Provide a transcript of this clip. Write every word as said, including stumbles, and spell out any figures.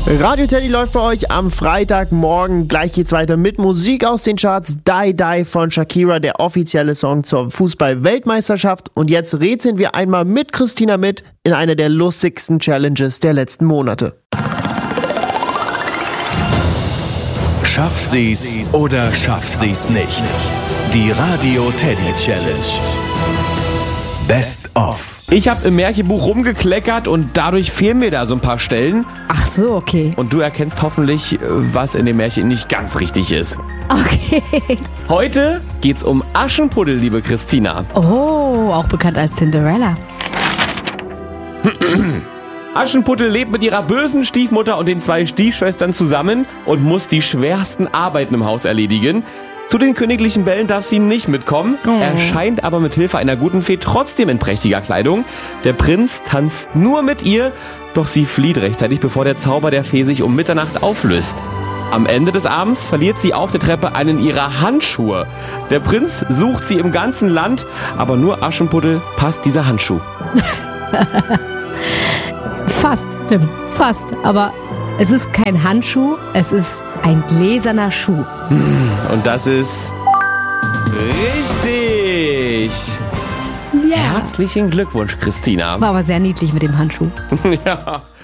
Radio Teddy läuft bei euch am Freitagmorgen. Gleich geht's weiter mit Musik aus den Charts. Die Die von Shakira, der offizielle Song zur Fußball-Weltmeisterschaft. Und jetzt rätseln wir einmal mit Christina mit in einer der lustigsten Challenges der letzten Monate. Schafft sie's oder schafft sie's nicht? Die Radio Teddy Challenge. Best of. Ich habe im Märchenbuch rumgekleckert und dadurch fehlen mir da so ein paar Stellen. Ach so, okay. Und du erkennst hoffentlich, was in dem Märchen nicht ganz richtig ist. Okay. Heute geht's um Aschenputtel, liebe Christina. Oh, auch bekannt als Cinderella. Aschenputtel lebt mit ihrer bösen Stiefmutter und den zwei Stiefschwestern zusammen und muss die schwersten Arbeiten im Haus erledigen. Zu den königlichen Bällen darf sie nicht mitkommen, Oh. erscheint aber mit Hilfe einer guten Fee trotzdem in prächtiger Kleidung. Der Prinz tanzt nur mit ihr, doch sie flieht rechtzeitig, bevor der Zauber der Fee sich um Mitternacht auflöst. Am Ende des Abends verliert sie auf der Treppe einen ihrer Handschuhe. Der Prinz sucht sie im ganzen Land, aber nur Aschenputtel passt dieser Handschuh. Fast, Tim, fast. Aber es ist kein Handschuh, es ist ein gläserner Schuh. Und das ist richtig. Ja. Herzlichen Glückwunsch, Christina. War aber sehr niedlich mit dem Handschuh. Ja.